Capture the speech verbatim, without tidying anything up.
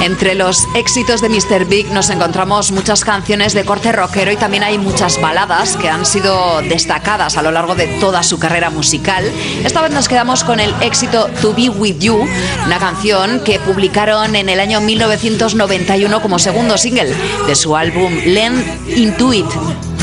Entre los éxitos de míster Big nos encontramos muchas canciones de corte rockero y también hay muchas baladas que han sido destacadas a lo largo de toda su carrera musical. Esta vez nos quedamos con el éxito To Be With You, una canción que publicaron en el año mil novecientos noventa y uno como segundo single de su álbum Lean Into It.